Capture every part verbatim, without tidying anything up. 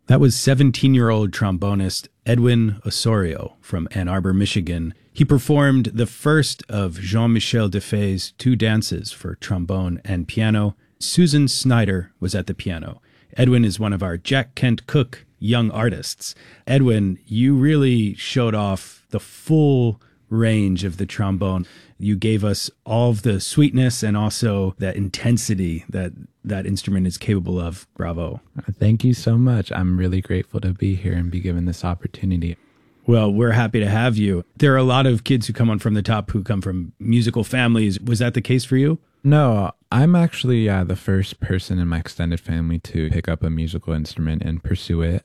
That was seventeen-year-old trombonist Edwin Osorio from Ann Arbor, Michigan. He performed the first of Jean-Michel Defay's two dances for trombone and piano. Susan Snyder was at the piano. Edwin is one of our Jack Kent Cooke young artists. Edwin, you really showed off the full range of the trombone. You gave us all of the sweetness and also that intensity that that instrument is capable of. Bravo. Thank you so much. I'm really grateful to be here and be given this opportunity. Well, we're happy to have you. There are a lot of kids who come on From the Top who come from musical families. Was that the case for you? No, I'm actually uh, the first person in my extended family to pick up a musical instrument and pursue it.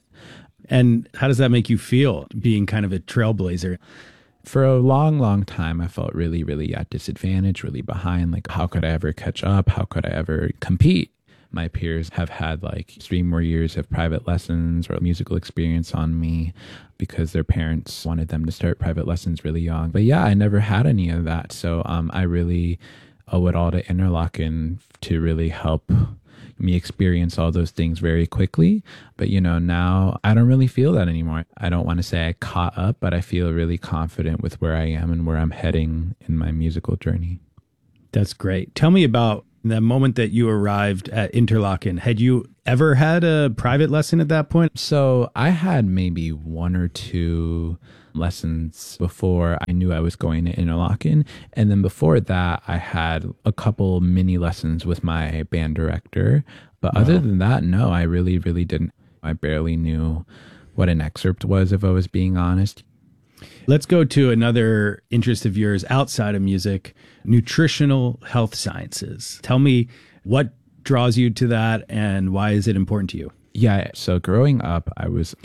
And how does that make you feel, being kind of a trailblazer? For a long, long time, I felt really, really at disadvantage, really behind. Like, how could I ever catch up? How could I ever compete? My peers have had like three more years of private lessons or musical experience on me because their parents wanted them to start private lessons really young. But yeah, I never had any of that. So um, I really owe it all to Interlochen to really help me experience all those things very quickly. But, you know, now I don't really feel that anymore. I don't want to say I caught up, but I feel really confident with where I am and where I'm heading in my musical journey. That's great. Tell me about the moment that you arrived at Interlochen. Had you ever had a private lesson at that point? So I had maybe one or two lessons before I knew I was going to Interlochen. And then before that, I had a couple mini lessons with my band director. But wow. Other than that, no, I really, really didn't. I barely knew what an excerpt was, if I was being honest. Let's go to another interest of yours outside of music, nutritional health sciences. Tell me what draws you to that and why is it important to you? Yeah, so growing up, I was